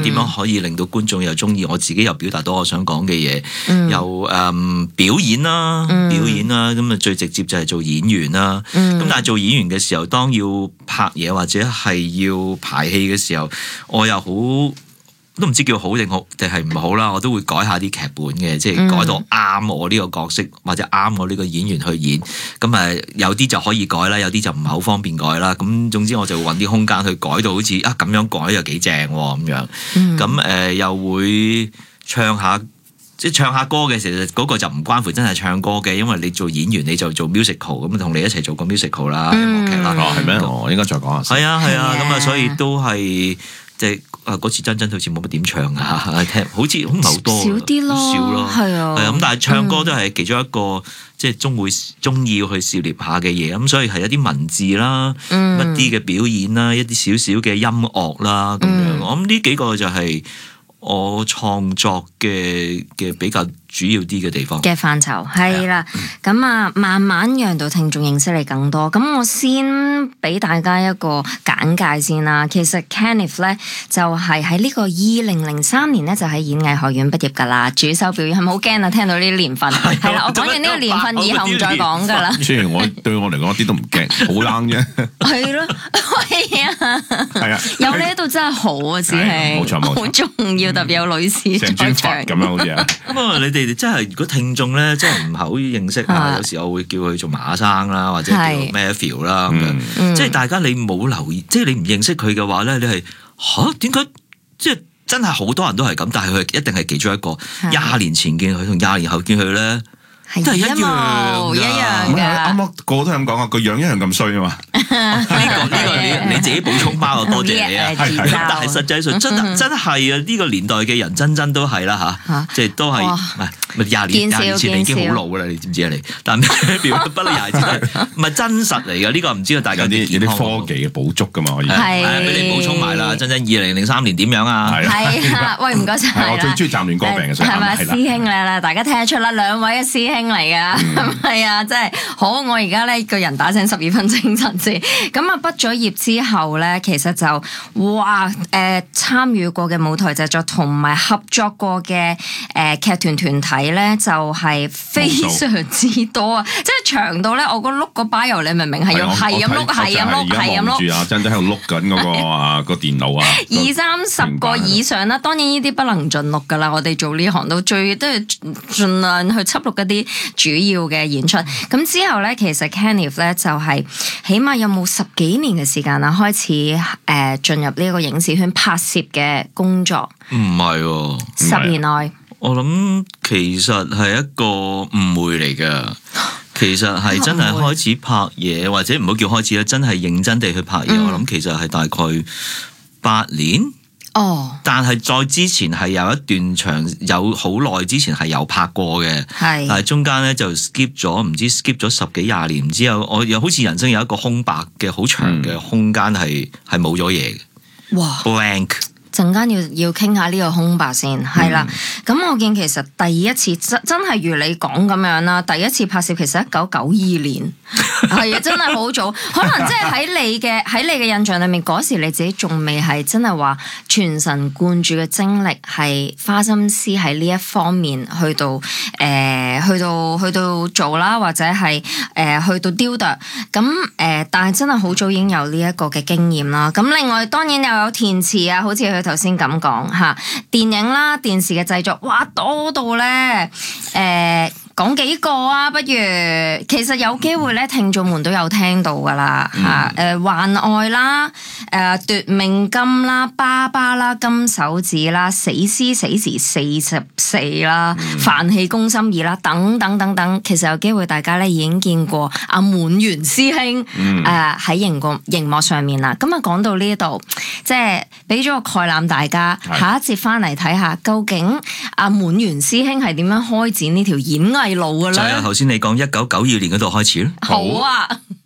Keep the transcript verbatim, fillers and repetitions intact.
咁點樣可以令到觀眾又中意，我自己又表達到我想講嘅嘢， 嗯、 又誒、嗯、表演啦， 嗯、 表演啦，咁啊最直接就係做演員啦。咁、嗯、但係做演員嘅時候，當要拍嘢或者係要排戲嘅時候，我又好都唔知叫好定好定係唔好啦，我都會改下啲劇本嘅，即係改到啱我呢個角色或者啱我呢個演員去演。咁誒有啲就可以改啦，有啲就唔係好方便改啦。咁總之我就會揾啲空間去改到好似啊咁樣改又幾正喎咁樣。咁誒、嗯呃、又會唱下。即係唱下歌嘅時候，嗰、那個就唔關乎真係唱歌嘅，因為你做演員你就做 musical 咁，同你一齊做個 musical 啦，音樂劇啦， 係咩？我應該再講下。 係啊係啊，咁啊，所以都係即係啊嗰次真真好似冇乜點唱啊，聽好似唔係好多， 少啲咯， 少咯， 係啊， 係啊，咁但係唱歌都係其中一個、嗯、即係中會中意去涉獵下嘅嘢，咁所以係一啲文字啦，嗯、一啲嘅表演啦，一啲少少嘅音樂啦咁樣，嗯、我諗呢幾個就係我創作嘅嘅比較主要啲嘅地方嘅範疇係啦，咁啊慢慢讓到聽眾認識你更多。咁我先俾大家一個簡介先啦。其實 Kenneth 咧就係喺呢個二零零三年咧就喺演藝學院畢業噶啦，主修表演。係咪好驚啊？聽到呢啲年份係啦，我講完呢個年份以後唔再講噶啦。 雖然我對我嚟講一啲都唔驚，好冷啫。係咯，係啊，係啊，有你喺度真係好啊，子慶， 冇錯冇錯， 好重要，特別有女士在場咁樣好似啊。 咁啊，你哋真係如果聽眾咧，真係唔係好認識啊，有時我會叫佢做馬生啦，或者叫 Matthew 啦咁樣。嗯、即係大家你冇留意，即係你唔認識佢嘅話咧，你係吓點解？即係真係好多人都係咁，但係佢一定係其中一個。廿年前見佢同廿年後見佢咧，都係一樣一樣嘅。 啱啱個個都係咁講啊，個樣一樣咁衰啊嘛。 呢個呢個你你自己補充包啊，多謝你啊。但係實際上真真係啊，呢個年代嘅人真真都係啦吓，即係都係唔係廿年廿年前你已經好老噶啦，你知唔知啊你？但係表不嬲廿年前唔係真實嚟噶，呢個唔知道大家啲有啲科技嘅補足噶嘛可以。 係俾你補充埋啦，真真二零零三年點樣啊？ 係啊，喂唔該晒。 我最中意暫亂歌病嘅時候。 係咪師兄啦？大家聽得出啦，兩位嘅師兄嚟噶，係啊，真係好。我而家咧個人打醒十二分精神先。咁啊，畢咗業之後咧，其實就哇誒參與過嘅舞台製作同埋合作過嘅誒劇團團體咧，就係非常之多啊！即係長到咧，我個碌個 bio 你明唔明係要係咁碌，係咁碌，係咁碌住啊！真真喺度碌緊嗰個啊個電腦啊， 二三十個以上啦。當然呢啲不能盡錄噶啦，我哋做呢行都最都係盡量去輯錄一啲主要嘅演出。咁之後咧，其實 Kenneth 咧就係起碼有冇十幾年嘅時間啦，開始誒進入呢個影視圈拍攝嘅工作。 唔係喎， 十年內， 我諗其實係一個誤會嚟㗎。其實係真係開始拍嘢，或者唔好叫開始啦，真係認真地去拍嘢。嗯、我諗其實係大概八年。 哦， 但係再之前係有一段長，有好耐之前係有拍過嘅，係，但係中間咧就 skip 咗，唔知 skip 咗十幾廿年之後，我又好似人生有一個空白嘅好長嘅空間係係冇咗嘢嘅，哇 blank。 陣間要要傾下呢個空白先，係啦。咁、嗯、我見其實第一次真真係如你講咁樣啦，第一次拍攝其實一九九二年，係啊，真係好早。可能即係喺你嘅喺你嘅印象裏面，嗰時你自己仲未係真係話全神貫注嘅精力係花心思喺呢一方面去到誒、呃、去到去到做啦，或者係誒、呃、去到雕琢。咁誒、呃，但係真係好早已經有呢一個嘅經驗啦。咁另外當然又有填詞啊，好似佢頭先咁講吓，電影啦、電視嘅製作，哇多到咧，誒、呃、講幾個啊，不如其實有機會咧，聽眾們都有聽到噶啦吓，誒幻愛啦，誒、呃、奪命金啦、爸爸啦、金手指啦、死屍死時四十四啦、飯氣攻心二啦，等等等等，其實有機會大家咧已經見過阿滿元師兄誒喺熒個熒幕上面啦。咁啊講到呢度，即係俾咗個概覽大家，下一節翻嚟睇下究竟阿滿元師兄係點樣開展呢條演藝路噶啦。 就係頭先你講一九九二年嗰度開始咯。 好啊。